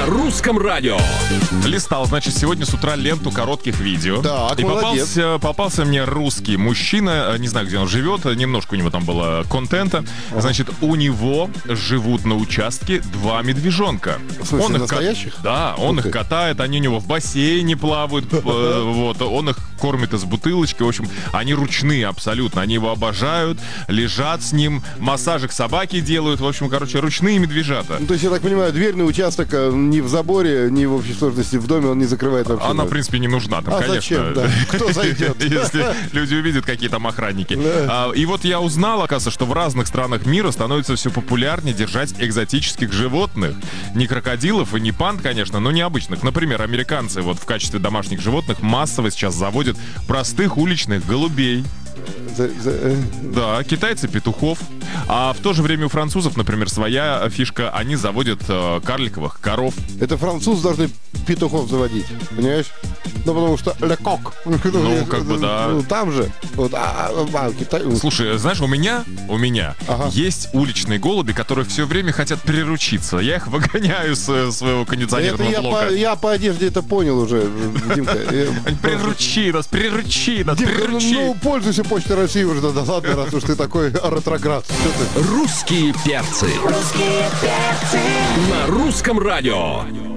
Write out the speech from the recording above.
русском радио. Листал, значит, сегодня с утра ленту коротких видео. Так, и молодец. попался мне русский мужчина, не знаю, где он живет, немножко у него там было контента. Значит, у него живут на участке 2 медвежонка. В смысле, Он их настоящих? Да, он их катает, они у него в бассейне плавают, вот, он их кормит из бутылочки. В общем, они ручные абсолютно, они его обожают, лежат с ним, массажик собаки делают. В общем, короче, ручные медвежата. Ну, то есть, я так понимаю, дверь на участок ни в заборе, ни в общей сложности в доме он не закрывает вообще. Она, в принципе, не нужна там, конечно. Зачем, да? Кто зайдет? Если люди увидят, какие там охранники. И вот я узнал, оказывается, что в разных странах мира становится все популярнее держать экзотических животных. Не крокодилов и не панд, конечно, но необычных. Например, американцы вот в качестве домашних животных массово сейчас заводят простых уличных голубей. Да, китайцы петухов. А в то же время у французов, например, своя фишка. Они заводят карликовых коров. Это французы должны петухов заводить, понимаешь? Ну, потому что le coq. Ну, как бы, да. Ну, там же. Вот, Китай... Слушай, знаешь, у меня есть уличные голуби, которые все время хотят приручиться. Я их выгоняю с своего кондиционерного Это блока. я по одежде это понял уже, Димка. Приручи нас, Димка, приручи. ну, пользуйся Почтой России уже, да ладно, раз уж ты такой ретроград. Русские перцы. На русском радио.